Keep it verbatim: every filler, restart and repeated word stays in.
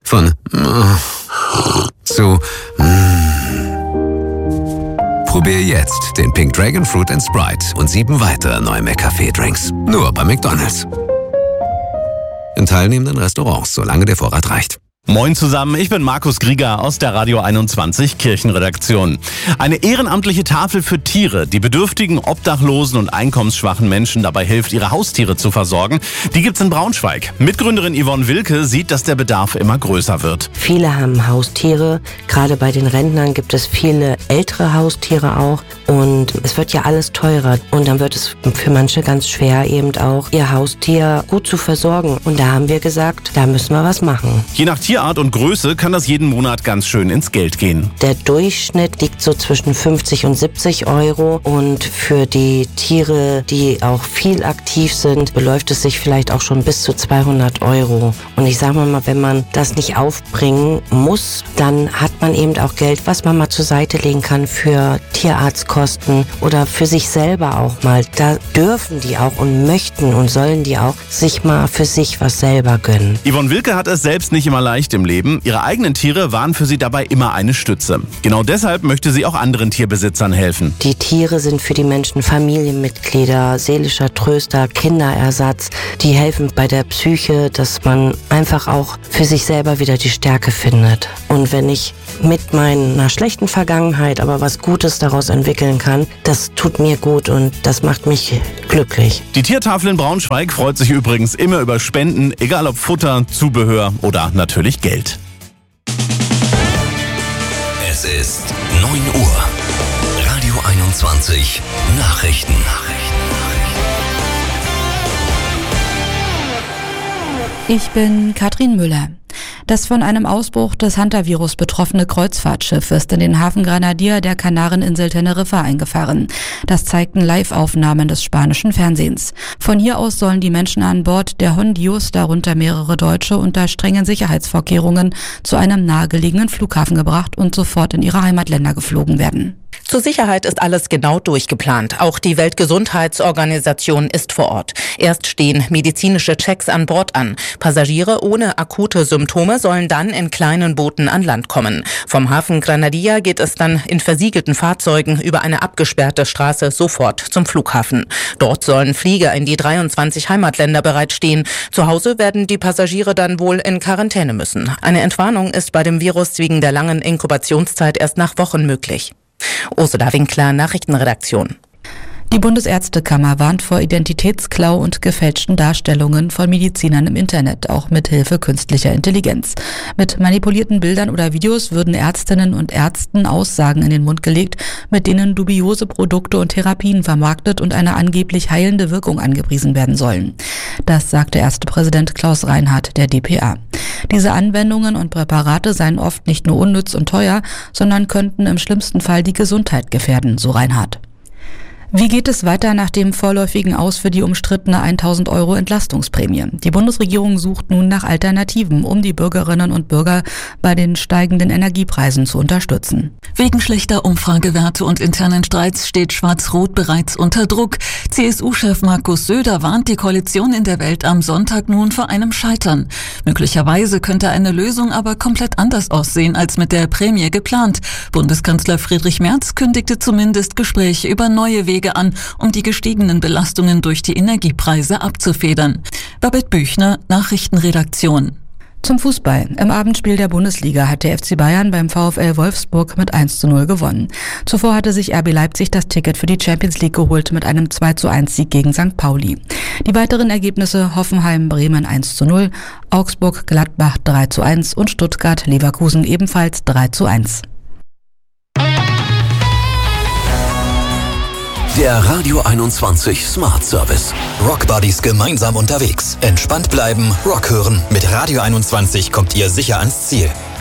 Von zu Probier jetzt den Pink Dragon Fruit and Sprite und sieben weitere neue McCafé-Drinks. Nur bei McDonald's. In teilnehmenden Restaurants, solange der Vorrat reicht. Moin zusammen, ich bin Markus Grieger aus der Radio einundzwanzig Kirchenredaktion. Eine ehrenamtliche Tafel für Tiere, die bedürftigen, obdachlosen und einkommensschwachen Menschen dabei hilft, ihre Haustiere zu versorgen, die gibt's in Braunschweig. Mitgründerin Yvonne Wilke sieht, dass der Bedarf immer größer wird. Viele haben Haustiere, gerade bei den Rentnern gibt es viele ältere Haustiere auch und es wird ja alles teurer und dann wird es für manche ganz schwer, eben auch ihr Haustier gut zu versorgen. Und da haben wir gesagt, da müssen wir was machen. Je nach Tierart und Größe kann das jeden Monat ganz schön ins Geld gehen. Der Durchschnitt liegt so zwischen fünfzig und siebzig Euro und für die Tiere, die auch viel aktiv sind, beläuft es sich vielleicht auch schon bis zu zweihundert Euro. Und ich sage mal, wenn man das nicht aufbringen muss, dann hat man eben auch Geld, was man mal zur Seite legen kann für Tierarztkosten oder für sich selber auch mal. Da dürfen die auch und möchten und sollen die auch sich mal für sich was selber gönnen. Yvonne Wilke hat es selbst nicht immer leicht im Leben. Ihre eigenen Tiere waren für sie dabei immer eine Stütze. Genau deshalb möchte sie auch anderen Tierbesitzern helfen. Die Tiere sind für die Menschen Familienmitglieder, seelischer Tröster, Kinderersatz. Die helfen bei der Psyche, dass man einfach auch für sich selber wieder die Stärke findet. Und wenn ich mit meiner schlechten Vergangenheit aber was Gutes daraus entwickeln kann, das tut mir gut und das macht mich glücklich. Die Tiertafel in Braunschweig freut sich übrigens immer über Spenden, egal ob Futter, Zubehör oder natürlich Geld. Es ist neun Uhr. Radio einundzwanzig Nachrichten. Ich bin Katrin Müller. Das von einem Ausbruch des Hantavirus betroffene Kreuzfahrtschiff ist in den Hafen Granadilla der Kanareninsel Teneriffa eingefahren. Das zeigten Live-Aufnahmen des spanischen Fernsehens. Von hier aus sollen die Menschen an Bord der Hondius, darunter mehrere Deutsche, unter strengen Sicherheitsvorkehrungen zu einem nahegelegenen Flughafen gebracht und sofort in ihre Heimatländer geflogen werden. Zur Sicherheit ist alles genau durchgeplant. Auch die Weltgesundheitsorganisation ist vor Ort. Erst stehen medizinische Checks an Bord an. Passagiere ohne akute Symptome sollen dann in kleinen Booten an Land kommen. Vom Hafen Granadilla geht es dann in versiegelten Fahrzeugen über eine abgesperrte Straße sofort zum Flughafen. Dort sollen Flieger in die dreiundzwanzig Heimatländer bereitstehen. Zu Hause werden die Passagiere dann wohl in Quarantäne müssen. Eine Entwarnung ist bei dem Virus wegen der langen Inkubationszeit erst nach Wochen möglich. Ursula Winkler, Nachrichtenredaktion. Die Bundesärztekammer warnt vor Identitätsklau und gefälschten Darstellungen von Medizinern im Internet, auch mit Hilfe künstlicher Intelligenz. Mit manipulierten Bildern oder Videos würden Ärztinnen und Ärzten Aussagen in den Mund gelegt, mit denen dubiose Produkte und Therapien vermarktet und eine angeblich heilende Wirkung angepriesen werden sollen. Das sagte Ärztepräsident Klaus Reinhardt der D P A. Diese Anwendungen und Präparate seien oft nicht nur unnütz und teuer, sondern könnten im schlimmsten Fall die Gesundheit gefährden, so Reinhardt. Wie geht es weiter nach dem vorläufigen Aus für die umstrittene tausend Euro Entlastungsprämie? Die Bundesregierung sucht nun nach Alternativen, um die Bürgerinnen und Bürger bei den steigenden Energiepreisen zu unterstützen. Wegen schlechter Umfragewerte und internen Streits steht Schwarz-Rot bereits unter Druck. C S U-Chef Markus Söder warnt die Koalition in der Welt am Sonntag nun vor einem Scheitern. Möglicherweise könnte eine Lösung aber komplett anders aussehen als mit der Prämie geplant. Bundeskanzler Friedrich Merz kündigte zumindest Gespräche über neue Wege an, um die gestiegenen Belastungen durch die Energiepreise abzufedern. Babette Büchner, Nachrichtenredaktion. Zum Fußball. Im Abendspiel der Bundesliga hat der F C Bayern beim VfL Wolfsburg mit eins zu null gewonnen. Zuvor hatte sich R B Leipzig das Ticket für die Champions League geholt mit einem zwei zu eins Sieg gegen Sankt Pauli. Die weiteren Ergebnisse: Hoffenheim-Bremen eins zu null, Augsburg-Gladbach drei zu eins und Stuttgart-Leverkusen ebenfalls drei zu eins. Der Radio einundzwanzig Smart Service. Rock Buddies gemeinsam unterwegs. Entspannt bleiben, Rock hören. Mit Radio einundzwanzig kommt ihr sicher ans Ziel.